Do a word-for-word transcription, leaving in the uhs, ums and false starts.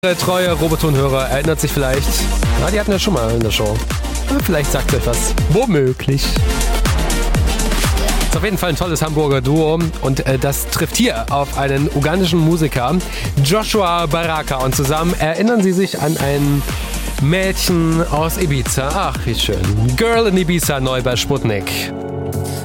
Der treue Roboton-Hörer erinnert sich vielleicht, ja, die hatten wir schon mal in der Show. Aber vielleicht sagt euch was. Womöglich. Ist auf jeden Fall ein tolles Hamburger Duo und äh, das trifft hier auf einen ugandischen Musiker, Joshua Baraka. Und zusammen erinnern sie sich an ein Mädchen aus Ibiza. Ach, wie schön. Girl in Ibiza, neu bei Sputnik.